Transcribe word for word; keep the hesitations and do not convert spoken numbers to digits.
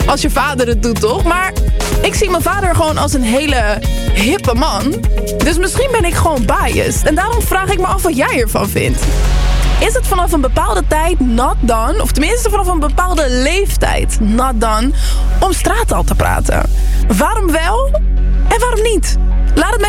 als je vader het doet, toch? Maar ik zie mijn vader gewoon als een hele hippe man. Dus misschien ben ik gewoon biased. En daarom vraag ik me af wat jij ervan vindt. Is het vanaf een bepaalde tijd not done, of tenminste vanaf een bepaalde leeftijd not done, om straattaal te praten? Waarom wel en waarom niet? Laat het me